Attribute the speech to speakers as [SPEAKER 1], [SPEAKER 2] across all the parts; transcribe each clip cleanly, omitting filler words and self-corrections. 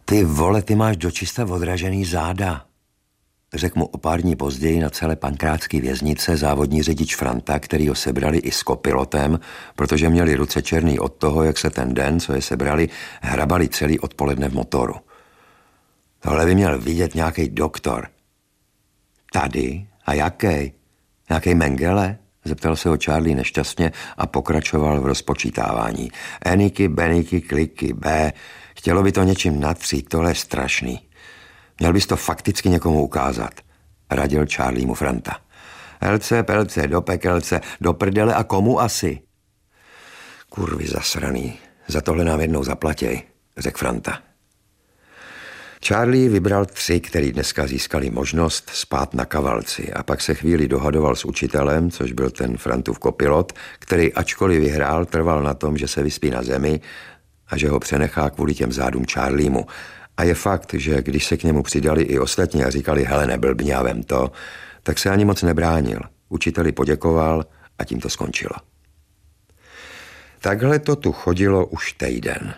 [SPEAKER 1] Ty vole, ty máš dočista odražený záda. Řekl mu o pár dní později na celé pankrátské věznice závodní řidič Franta, který ho sebrali i s kopilotem, protože měli ruce černý od toho, jak se ten den, co je sebrali, hrabali celý odpoledne v motoru. Tohle by měl vidět nějaký doktor. Tady? A jaký? Nějaký Mengele? Zeptal se ho Charlie nešťastně a pokračoval v rozpočítávání. Eniky, beniky, kliky, B. Chtělo by to něčím natřít, tohle je strašný. Měl bys to fakticky někomu ukázat, radil Charlie mu Franta. Helce, pelce, do pekelce, do prdele a komu asi? Kurvy zasraný, za tohle nám jednou zaplatěj, řekl Franta. Charlie vybral 3, který dneska získali možnost spát na kavalci a pak se chvíli dohadoval s učitelem, což byl ten Frantův kopilot, který ačkoliv vyhrál, trval na tom, že se vyspí na zemi a že ho přenechá kvůli těm zádům Charliemu. A je fakt, že když se k němu přidali i ostatní a říkali, hele, neblbně a vem to, tak se ani moc nebránil. Učiteli poděkoval a tím to skončilo. Takhle to tu chodilo už týden.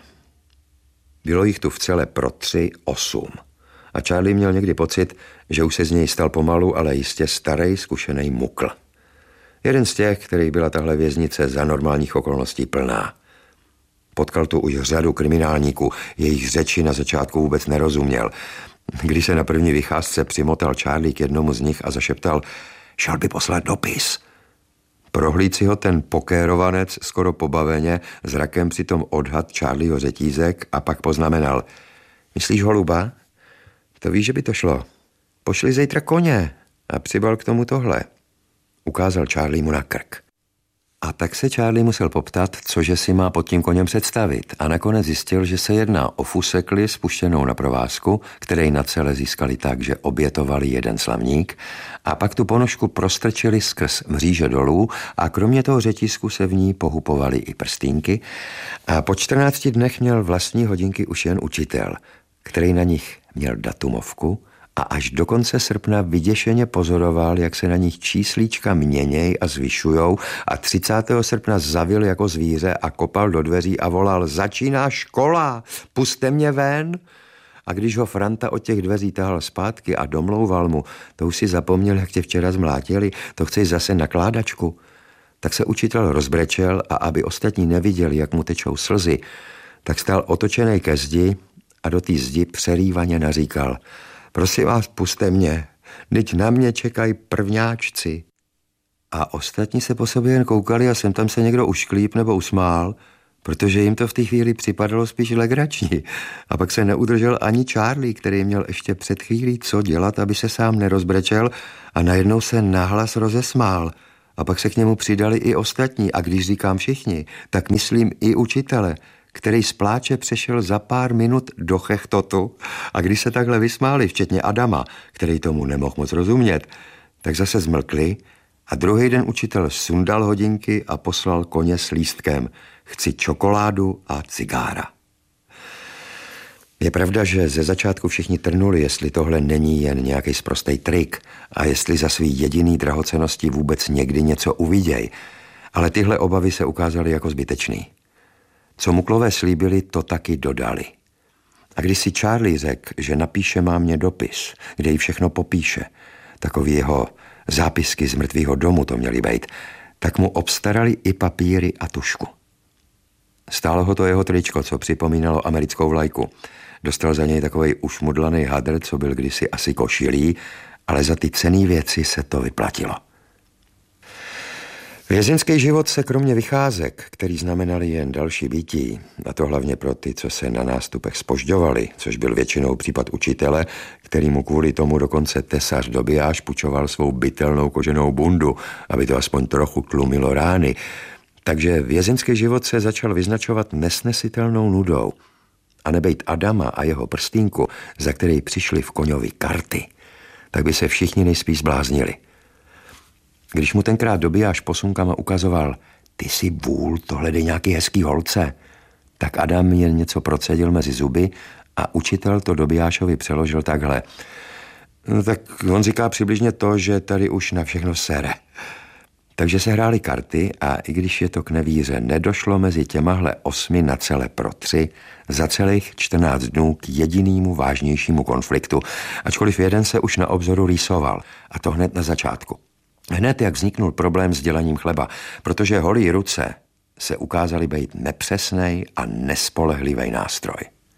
[SPEAKER 1] Bylo jich tu v celé pro 3 8. A Charlie měl někdy pocit, že už se z něj stal pomalu, ale jistě starej, zkušený mukl. Jeden z těch, který byla tahle věznice za normálních okolností plná. Potkal tu už řadu kriminálníků, jejich řeči na začátku vůbec nerozuměl. Když se na první vycházce přimotal Charlie k jednomu z nich a zašeptal, šel by poslat dopis. Prohlíd si ho ten pokérovanec skoro pobaveně, zrakem přitom odhad Charlieho řetízek a pak poznamenal, myslíš holuba? To víš, že by to šlo. Pošli zítra koně a přibal k tomu tohle. Ukázal Charlie mu na krk. A tak se Charlie musel poptat, cože si má pod tím koněm představit a nakonec zjistil, že se jedná o fusekli spuštěnou na provázku, který na celé získali tak, že obětovali jeden slamník a pak tu ponožku prostrčili skrz mříže dolů a kromě toho řetízku se v ní pohupovaly i prstínky a po 14 dnech měl vlastní hodinky už jen učitel, který na nich měl datumovku a až do konce srpna vyděšeně pozoroval, jak se na nich číslíčka měněj a zvyšujou a 30. srpna zavil jako zvíře a kopal do dveří a volal začíná škola, puste mě ven. A když ho Franta od těch dveří tahal zpátky a domlouval mu, to už si zapomněl, jak tě včera zmlátili, to chceš zase na kládačku. Tak se učitel rozbrečel a aby ostatní neviděli, jak mu tečou slzy, tak stál otočený ke zdi a do té zdi přerývaně naříkal prosím vás, puste mě, vždyť na mě čekají prvňáčci. A ostatní se po sobě jen koukali a sem tam se někdo ušklíp nebo usmál, protože jim to v té chvíli připadalo spíš legrační. A pak se neudržel ani Charlie, který měl ještě před chvílí co dělat, aby se sám nerozbrečel a najednou se nahlas rozesmál. A pak se k němu přidali i ostatní a když říkám všichni, tak myslím i učitele, který z pláče přešel za pár minut do chechtotu a když se takhle vysmáli, včetně Adama, který tomu nemohl moc rozumět, tak zase zmlkli a druhý den učitel sundal hodinky a poslal koně s lístkem chci čokoládu a cigára. Je pravda, že ze začátku všichni trnuli, jestli tohle není jen nějaký sprostej trik a jestli za svý jediný drahocennosti vůbec někdy něco uviděj, ale tyhle obavy se ukázaly jako zbytečný. Co Muklové slíbili, to taky dodali. A když si Charlie řekl, že napíše mámě dopis, kde jí všechno popíše, takový jeho zápisky z mrtvýho domu to měly být, tak mu obstarali i papíry a tušku. Stálo ho to jeho tričko, co připomínalo americkou vlajku. Dostal za něj takovej ušmudlaný hadr, co byl kdysi asi košilý, ale za ty cenné věci se to vyplatilo. Vězeňský život se kromě vycházek, který znamenali jen další bytí, a to hlavně pro ty, co se na nástupech zpožďovali, což byl většinou případ učitele, který mu kvůli tomu dokonce tesař Dobijáš půjčoval svou bytelnou koženou bundu, aby to aspoň trochu tlumilo rány. Takže vězeňský život se začal vyznačovat nesnesitelnou nudou. A nebejt Adama a jeho prstínku, za který přišli v Koňovi karty, tak by se všichni nejspíš zbláznili. Když mu tenkrát Dobijáš posunkama ukazoval, ty jsi vůl, tohle jde nějaký hezký holce, tak Adam jen něco procedil mezi zuby a učitel to Dobijášovi přeložil takhle. No tak on říká přibližně to, že tady už na všechno sere. Takže se hrály karty a i když je to k nevíře, nedošlo mezi těmahle 8 na celé pro 3 za celých 14 dnů k jedinému vážnějšímu konfliktu, ačkoliv jeden se už na obzoru rýsoval, a to hned na začátku. Hned jak vzniknul problém s dělením chleba, protože holí ruce se ukázaly být nepřesnej a nespolehlivý nástroj.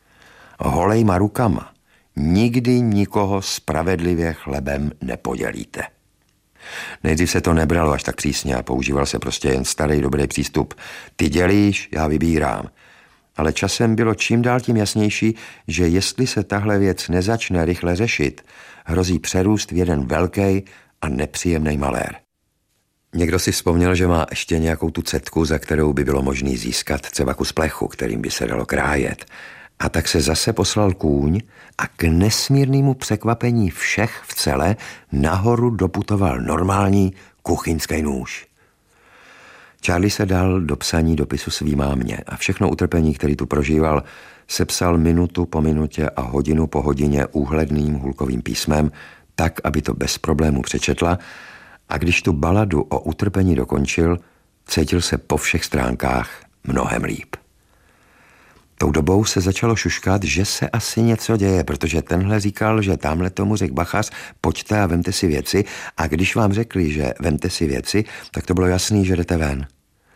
[SPEAKER 1] Holejma rukama nikdy nikoho spravedlivě chlebem nepodělíte. Nejdřív se to nebralo až tak přísně a používal se prostě jen starý dobrý přístup. Ty dělíš, já vybírám. Ale časem bylo čím dál tím jasnější, že jestli se tahle věc nezačne rychle řešit, hrozí přerůst v jeden velký a nepříjemný malér. Někdo si vzpomněl, že má ještě nějakou tu cetku, za kterou by bylo možné získat třeba kus plechu, kterým by se dalo krájet. A tak se zase poslal kůň a k nesmírnému překvapení všech v celé nahoru doputoval normální kuchyňský nůž. Charlie se dal do psaní dopisu svý mámě a všechno utrpení, který tu prožíval, sepsal minutu po minutě a hodinu po hodině úhledným hulkovým písmem, tak, aby to bez problému přečetla, a když tu baladu o utrpení dokončil, cítil se po všech stránkách mnohem líp. Tou dobou se začalo šuškat, že se asi něco děje, protože tenhle říkal, že tamhle tomu řekl bachař, pojďte a vemte si věci, a když vám řekli, že vemte si věci, tak to bylo jasný, že jdete ven.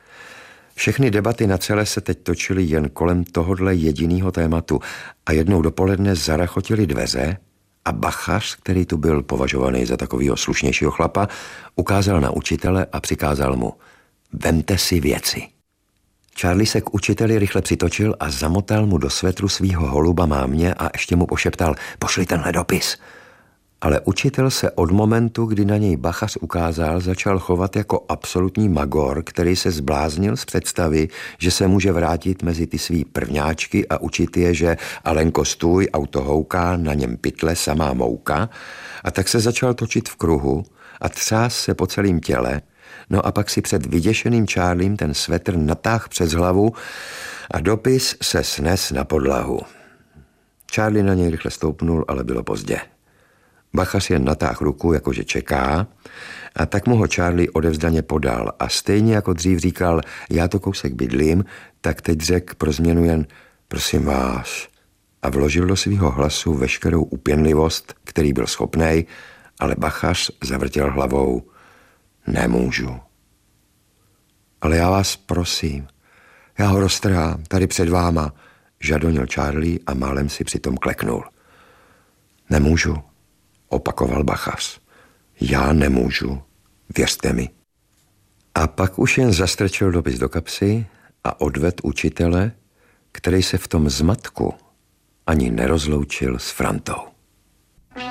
[SPEAKER 1] Všechny debaty na celé se teď točily jen kolem tohodle jedinýho tématu a jednou dopoledne zarachotily dveře a bachař, který tu byl považovaný za takovýho slušnějšího chlapa, ukázal na učitele a přikázal mu: vemte si věci. Charlie se k učiteli rychle přitočil a zamotal mu do svetru svýho holuba mámě a ještě mu pošeptal: pošli tenhle dopis. Ale učitel se od momentu, kdy na něj bachař ukázal, začal chovat jako absolutní magor, který se zbláznil z představy, že se může vrátit mezi ty svý prvňáčky a učit je, že Alenko stůj, auto houká, na něm pytle, samá mouka, a tak se začal točit v kruhu a třás se po celém těle. No a pak si před vyděšeným Charliem ten svetr natáhl přes hlavu a dopis se snes na podlahu. Charlie na něj rychle stoupnul, ale bylo pozdě. Bachař jen natáhl ruku, jakože čeká, a tak mu ho Charlie odevzdaně podal a stejně jako dřív říkal: já to kousek bydlím, tak teď řekl pro změnu jen: prosím vás, a vložil do svého hlasu veškerou upěnlivost, který byl schopnej, ale bachař zavrtěl hlavou: nemůžu. Ale já vás prosím, já ho roztrhám tady před váma, žadonil Charlie a málem si přitom kleknul. Nemůžu, opakoval bachař. Já nemůžu, věřte mi. A pak už jen zastrčil dopis do kapsy a odvedl učitele, který se v tom zmatku ani nerozloučil s Frantou.